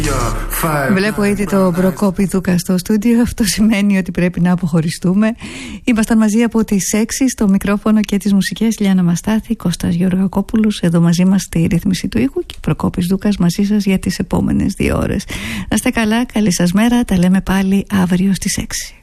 Βλέπω ήδη το Προκόπη Δούκα στο στούντιο. Αυτό σημαίνει ότι πρέπει να αποχωριστούμε. Ήμασταν μαζί από τις 6 στο μικρόφωνο και τις μουσικές. Λιάννα Μαστάθη, Κώστας Γεωργακόπουλος εδώ μαζί μας στη ρύθμιση του ήχου και Προκόπης Δούκας μαζί σας για τις επόμενες 2 ώρες. Να είστε καλά, καλή σας μέρα. Τα λέμε πάλι αύριο στις 6.